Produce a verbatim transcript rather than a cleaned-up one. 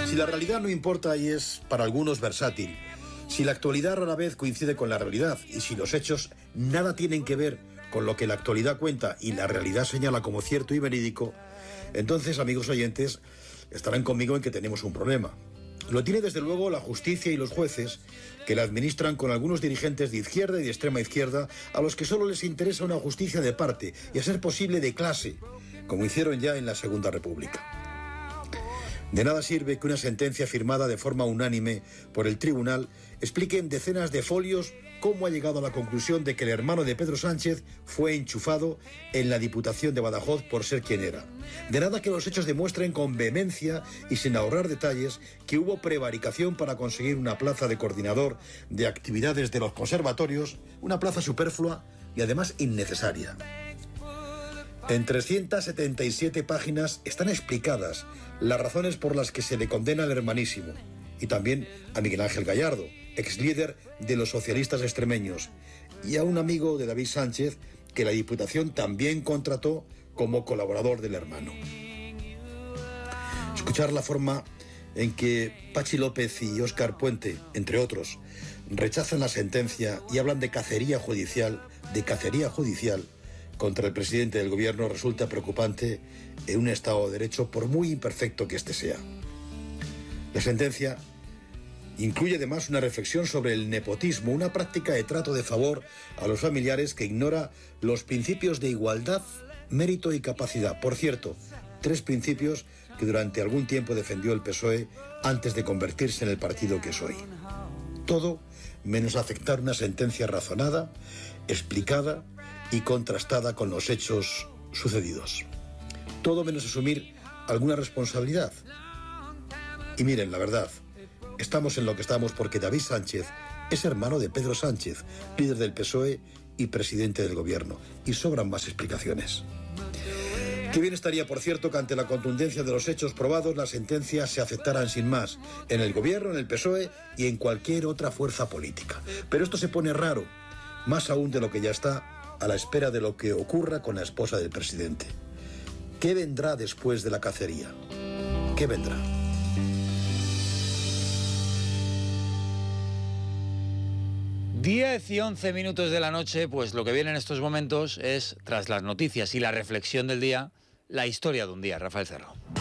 Si la realidad no importa y es para algunos versátil, si la actualidad rara vez coincide con la realidad y si los hechos nada tienen que ver con lo que la actualidad cuenta y la realidad señala como cierto y verídico, entonces, amigos oyentes, estarán conmigo en que tenemos un problema. Lo tiene desde luego la justicia y los jueces, que la administran con algunos dirigentes de izquierda y de extrema izquierda, a los que solo les interesa una justicia de parte y, a ser posible, de clase, como hicieron ya en la Segunda República. De nada sirve que una sentencia firmada de forma unánime por el tribunal explique en decenas de folios cómo ha llegado a la conclusión de que el hermano de Pedro Sánchez fue enchufado en la Diputación de Badajoz por ser quien era. De nada que los hechos demuestren con vehemencia y sin ahorrar detalles que hubo prevaricación para conseguir una plaza de coordinador de actividades de los conservatorios, una plaza superflua y además innecesaria. En trescientas setenta y siete páginas están explicadas las razones por las que se le condena al hermanísimo y también a Miguel Ángel Gallardo, ex líder de los socialistas extremeños, y a un amigo de David Sánchez que la Diputación también contrató como colaborador del hermano. Escuchar la forma en que Pachi López y Óscar Puente, entre otros, rechazan la sentencia y hablan de cacería judicial, de cacería judicial, contra el presidente del gobierno resulta preocupante en un Estado de Derecho, por muy imperfecto que éste sea. La sentencia incluye además una reflexión sobre el nepotismo, una práctica de trato de favor a los familiares que ignora los principios de igualdad, mérito y capacidad. Por cierto, tres principios que durante algún tiempo defendió el P S O E antes de convertirse en el partido que es hoy. Todo menos aceptar una sentencia razonada, explicada y contrastada con los hechos sucedidos. Todo menos asumir alguna responsabilidad. Y miren, la verdad, estamos en lo que estamos porque David Sánchez es hermano de Pedro Sánchez, líder del P S O E y presidente del gobierno, y sobran más explicaciones. Qué bien estaría, por cierto, que ante la contundencia de los hechos probados, las sentencias se aceptaran sin más, en el gobierno, en el P S O E y en cualquier otra fuerza política. Pero esto se pone raro, más aún de lo que ya está, a la espera de lo que ocurra con la esposa del presidente. ¿Qué vendrá después de la cacería? ¿Qué vendrá? diez y once minutos de la noche, pues lo que viene en estos momentos es, tras las noticias y la reflexión del día, la historia de un día. Rafael Cerro.